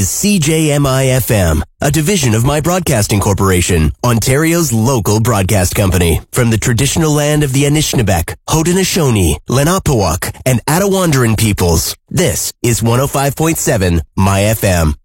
CJMI-FM, a division of My Broadcasting Corporation, Ontario's local broadcast company. From the traditional land of the Anishinaabeg, Haudenosaunee, Lenapehouk, and Attawandaron peoples, this is 105.7 My FM.